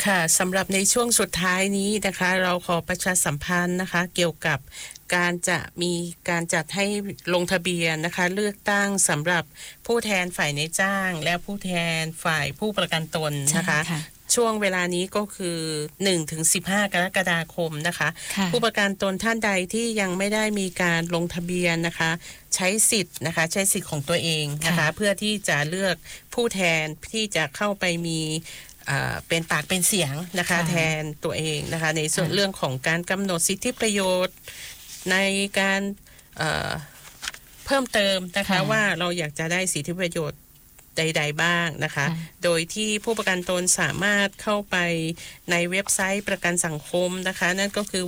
ค่ะสำหรับในช่วงสุดท้ายนี้นะคะเราขอประชาสัมพันธ์นะคะเกี่ยวกับการจะมีการจัดให้ลงทะเบียนนะคะเลือกตั้งสำหรับผู้แทนฝ่ายนายจ้างและผู้แทนฝ่ายผู้ประกันตนนะคะช่วงเวลานี้ก็คือ1ถึง15กรกฎาคมนะคะผู้ประกันตนท่านใดที่ยังไม่ได้มีการลงทะเบียนนะคะใช้สิทธิ์นะคะใช้สิทธิ์ของตัวเองนะคะเพื่อที่จะเลือกผู้แทนที่จะเข้าไปมีเป็นปากเป็นเสียงนะคะแทนตัวเองนะคะในส่วนเรื่องของการกำหนดสิทธิประโยชน์ในการเพิ่มเติมนะคะว่าเราอยากจะได้สิทธิประโยชน์ใดๆบ้างนะคะโดยที่ผู้ประกันตนสามารถเข้าไปในเว็บไซต์ประกันสังคมนะคะนั่นก็คือ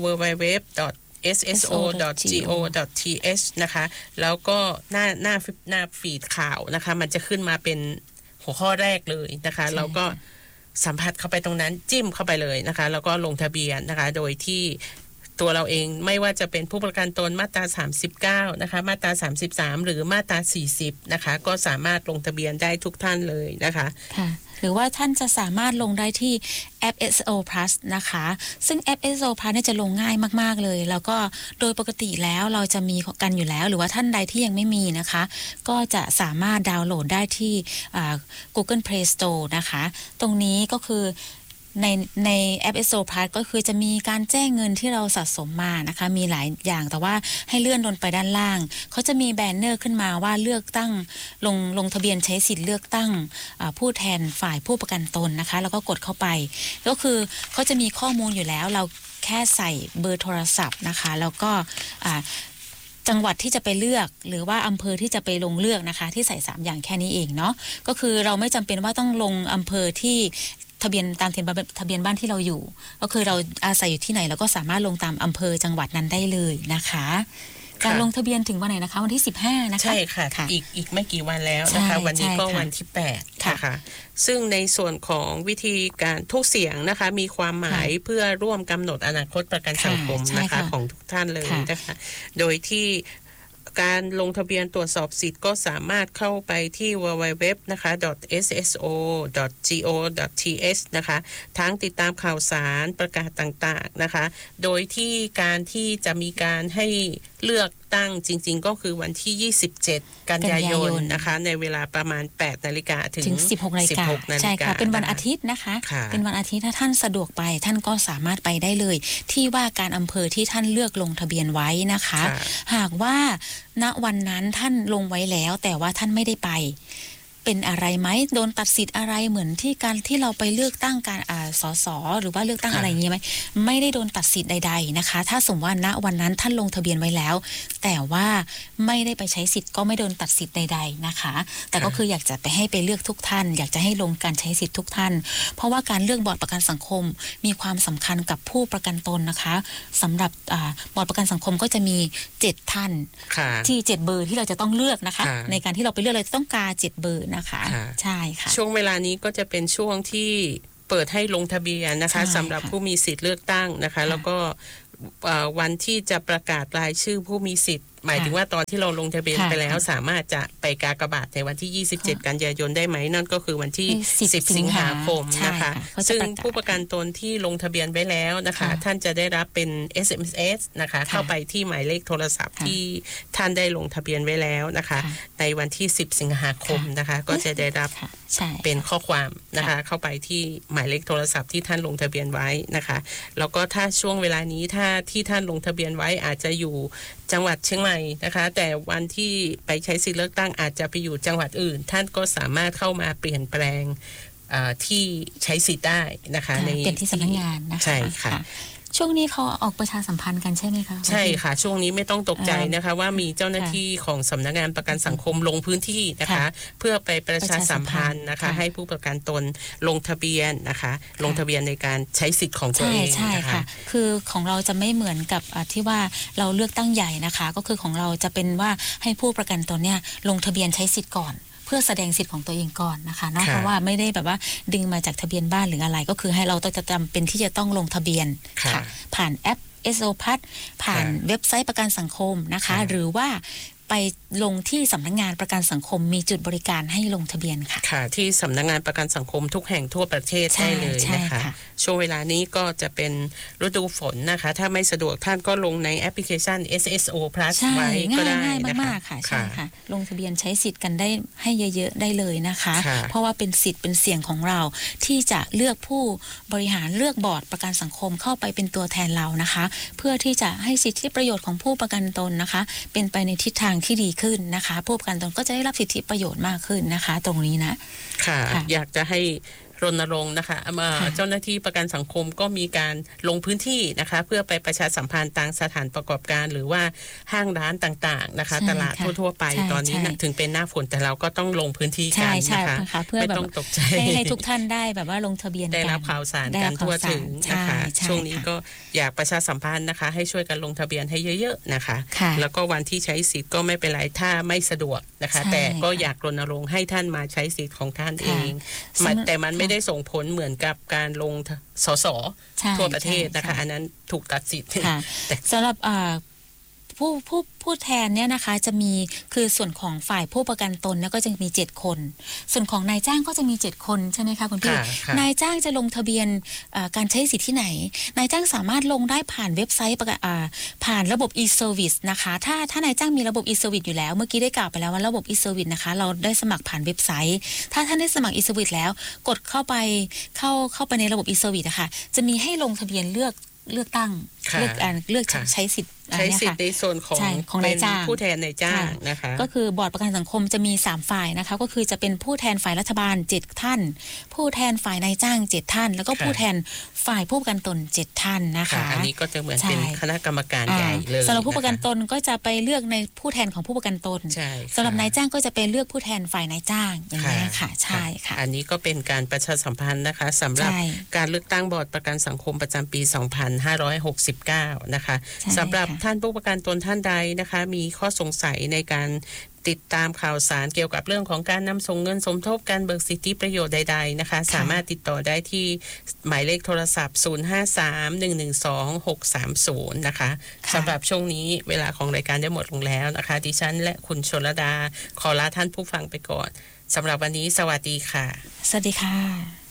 www.sso.go.th นะคะแล้วก็หน้าฟีดข่าวนะคะมันจะขึ้นมาเป็นหัวข้อแรกเลยนะคะเราก็สัมผัสเข้าไปตรงนั้นจิ้มเข้าไปเลยนะคะแล้วก็ลงทะเบียนนะคะโดยที่ตัวเราเองไม่ว่าจะเป็นผู้ประกันตนมาตรา39นะคะมาตรา33หรือมาตรา40นะคะก็สามารถลงทะเบียนได้ทุกท่านเลยนะคะค่ะหรือว่าท่านจะสามารถลงได้ที่แอป SO Plus นะคะซึ่งแอป SO Plus เนี่ยจะลงง่ายมากๆเลยแล้วก็โดยปกติแล้วเราจะมีกันอยู่แล้วหรือว่าท่านใดที่ยังไม่มีนะคะก็จะสามารถดาวน์โหลดได้ที่Google Play Store นะคะตรงนี้ก็คือในแอป SO Plus ก็คือจะมีการแจ้งเงินที่เราสะสมมานะคะมีหลายอย่างแต่ว่าให้เลื่อนลงไปด้านล่างเขาจะมีแบนเนอร์ขึ้นมาว่าเลือกตั้งลงทะเบียนใช้สิทธิ์เลือกตั้งผู้แทนฝ่ายผู้ประกันตนนะคะแล้วก็กดเข้าไปก็คือเขาจะมีข้อมูลอยู่แล้วเราแค่ใส่เบอร์โทรศัพท์นะคะแล้วก็จังหวัดที่จะไปเลือกหรือว่าอำเภอที่จะไปลงเลือกนะคะที่ใส่3อย่างแค่นี้เองเนาะก็คือเราไม่จำเป็นว่าต้องลงอำเภอที่ทะเบียนตามทะเบียนบ้านที่เราอยู่ก็คือเราอาศัยอยู่ที่ไหนเราก็สามารถลงตามอำเภอจังหวัดนั้นได้เลยนะคะการลงทะเบียนถึงวันไหนนะคะวันที่15นะคะใช่ค่ะอีกไม่กี่วันแล้วนะคะวันนี้ก็วันที่8นะคะซึ่งในส่วนของวิธีการทุกเสียงนะคะมีความหมายเพื่อร่วมกำหนดอนาคตประกันสังคมนะคะของทุกท่านเลยนะคะโดยที่การลงทะเบียนตรวจสอบสิทธิ์ก็สามารถเข้าไปที่ www นะคะ sso.go.th นะคะทั้งติดตามข่าวสารประกาศต่างๆนะคะโดยที่การที่จะมีการให้เลือกตั้งจริงๆก็คือวันที่27กันยายนนะคะในเวลาประมาณ 8 นาฬิกาถึง 16 นาฬิกาใช่ค่ะเป็นวันอาทิตย์นะคะเป็นวันอาทิตย์ถ้าท่านสะดวกไปท่านก็สามารถไปได้เลยที่ว่าการอำเภอที่ท่านเลือกลงทะเบียนไว้นะคะหากว่าณวันนั้นท่านลงไว้แล้วแต่ว่าท่านไม่ได้ไปเป็นอะไรไหมโดนตัดสิทธิ์อะไรเหมือนที่การที่เราไปเลือกตั้งการสสหรือว่าเลือกตั้งอะไรอย่างนี้ไหมไม่ได้โดนตัดสิทธิ์ใดๆนะคะถ้าสมมติว่าณวันนั้นท่านลงทะเบียนไว้แล้วแต่ว่าไม่ได้ไปใช้สิทธิ์ก็ไม่โดนตัดสิทธิ์ใดๆนะคะแต่ก็คืออยากจะไปให้ไปเลือกทุกท่านอยากจะให้ลงการใช้สิทธิ์ทุกท่านเพราะว่าการเลือกบอร์ดประกันสังคมมีความสำคัญกับผู้ประกันตนนะคะสำหรับบอร์ดประกันสังคมก็จะมี7ท่านที่7เบอร์ที่เราจะต้องเลือกนะคะในการที่เราไปเลือกเราจะต้องกา7เบอร์นะคะใช่ค่ะช่วงเวลานี้ก็จะเป็นช่วงที่เปิดให้ลงทะเบียนนะคะสำหรับผู้มีสิทธิ์เลือกตั้งนะคะแล้วก็วันที่จะประกาศรายชื่อผู้มีสิทธิ์หมายถึงว่าตอนที่เราลงทะเบียนไปแล้วสามารถจะไปกากบาทในวันที่27กันยายนได้ไหมนั่นก็คือวันที่10สิงหาคมนะคะซึ่งผู้ประกันตนที่ลงทะเบียนไว้แล้วนะคะท่านจะได้รับเป็น SMS นะคะเข้าไปที่หมายเลขโทรศัพท์ที่ท่านได้ลงทะเบียนไว้แล้วนะคะในวันที่10สิงหาคมนะคะก็จะได้รับเป็นข้อความนะคะเข้าไปที่หมายเลขโทรศัพท์ที่ท่านลงทะเบียนไว้นะคะแล้วก็ถ้าช่วงเวลานี้ถ้าที่ท่านลงทะเบียนไว้อาจจะอยู่จังหวัดเชียงใหม่นะคะแต่วันที่ไปใช้สิทธิเลือกตั้งอาจจะไปอยู่จังหวัดอื่นท่านก็สามารถเข้ามาเปลี่ยนแปลงที่ใช้สิทธิ์ได้นะคะในเปลี่ยนที่สำนักงานนะคะใช่ค่ะช่วงนี้เขาออกประชาสัมพันธ์กันใช่ไหมคะใช่ค่ะช่วงนี้ไม่ต้องตกใจนะคะว่ามีเจ้าหน้าที่ของสำนักงานประกันสังคมลงพื้นที่นะคะเพื่อไปประชาสัมพันธ์นะคะให้ผู้ประกันตนลงทะเบียนนะคะลงทะเบียนในการใช้สิทธิ์ของตัวเองใช่ค่ะคือของเราจะไม่เหมือนกับที่ว่าเราเลือกตั้งใหญ่นะคะก็คือของเราจะเป็นว่าให้ผู้ประกันตนเนี่ยลงทะเบียนใช้สิทธิ์ก่อนเพื่อแสดงสิทธิ์ของตัวเองก่อนนะคะเนาะเพราะว่าไม่ได้แบบว่าดึงมาจากทะเบียนบ้านหรืออะไรก็คือให้เราต้องจะจำเป็นที่จะต้องลงทะเบียนค่ะผ่านแอป SO Plus ผ่านเว็บไซต์ประกันสังคมนะคะหรือว่าไปลงที่สำนักงานประกันสังคมมีจุดบริการให้ลงทะเบียนค่ะค่ะที่สำนักงานประกันสังคมทุกแห่งทั่วประเทศได้เลยนะคะช่วงเวลานี้ก็จะเป็นฤดูฝนนะคะถ้าไม่สะดวกท่านก็ลงในแอปพลิเคชัน SSO Plus ไว้ก็ได้ง่ายมากๆค่ะใช่ค่ะลงทะเบียนใช้สิทธิ์กันได้ให้เยอะๆได้เลยนะคะเพราะว่าเป็นสิทธิ์เป็นเสียงของเราที่จะเลือกผู้บริหารเลือกบอร์ดประกันสังคมเข้าไปเป็นตัวแทนเรานะคะเพื่อที่จะให้สิทธิประโยชน์ของผู้ประกันตนนะคะเป็นไปในทิศทางที่ดีขึ้นนะคะผู้ประกันตนก็จะได้รับสิทธิประโยชน์มากขึ้นนะคะตรงนี้นะค่ะอยากจะให้รณรงค์นะคะเจ้าหน้าที่ประกันสังคมก็มีการลงพื้นที่นะคะเพื่อไปประชาสัมพันธ์ต่างสถานประกอบการหรือว่าห้างร้านต่างๆนะคะตลาดทั่วๆไปตอนนี้ถึงเป็นหน้าฝนแต่เราก็ต้องลงพื้นที่กันนะคะเพื่อไม่ต้องตกใจให้ทุกท่านได้แบบว่าลงทะเบียนได้รับข่าวสารกันทั่วถึงนะคะช่วงนี้ก็อยากประชาสัมพันธ์นะคะให้ช่วยกันลงทะเบียนให้เยอะๆนะคะแล้วก็วันที่ใช้สิทธิ์ก็ไม่เป็นไรถ้าไม่สะดวกนะคะแต่ก็อยากรณรงค์ให้ท่านมาใช้สิทธิ์ของท่านเองแต่มันไม่ได้ส่งผลเหมือนกับการลงสสทั่วประเทศนะคะอันนั้นถูกตัดสิทธิ์สำหรับผู้แทนเนี่ยนะคะจะมีคือส่วนของฝ่ายผู้ประกันตนเนี่ยก็จะมี7คนส่วนของนายจ้างก็จะมี7คนใช่ไหมคะคุณพี่นายจ้างจะลงทะเบียนการใช้สิทธิ์ที่ไหนนายจ้างสามารถลงได้ผ่านเว็บไซต์ผ่านระบบ e-service นะคะถ้านายจ้างมีระบบ e-service อยู่แล้วเมื่อกี้ได้กล่าวไปแล้วว่าระบบ e-service นะคะเราได้สมัครผ่านเว็บไซต์ถ้าท่านได้สมัคร e-service แล้วกดเข้าไปในระบบ e-service นะคะจะมีให้ลงทะเบียนเลือกตั้งเลือกใช้สิทธิ์ในส่วนของนายจ้างผู้แทนนายจ้างนะคะก็คือบอร์ดประกันสังคมจะมี3ฝ่ายนะคะก็คือจะเป็นผู้แทนฝ่ายรัฐบาล7ท่านผู้แทนฝ่ายนายจ้าง7ท่านแล้วก็ผู้แทนฝ่ายผู้ประกันตน7ท่านนะคะอันนี้ก็จะเหมือนเป็นคณะกรรมการใหญ่เลยสำหรับผู้ประกันตนก็จะไปเลือกในผู้แทนของผู้ประกันตนสำหรับนายจ้างก็จะไปเลือกผู้แทนฝ่ายนายจ้างอย่างนี้ค่ะใช่ค่ะอันนี้ก็เป็นการประชาสัมพันธ์นะคะสำหรับการเลือกตั้งบอร์ดประกันสังคมประจำปี 2569 นะคะสำหรับท่านผู้ประกันตนท่านใดนะคะมีข้อสงสัยในการติดตามข่าวสารเกี่ยวกับเรื่องของการนำส่งเงินสมทบการเบิกสิทธิประโยชน์ใดๆนะคะสามารถติดต่อได้ที่หมายเลขโทรศัพท์ 053112630 นะคะสำหรับช่วงนี้เวลาของรายการได้หมดลงแล้วนะคะดิฉันและคุณชลดาขอลาท่านผู้ฟังไปก่อนสำหรับวันนี้สวัสดีค่ะสวัสดีค่ะ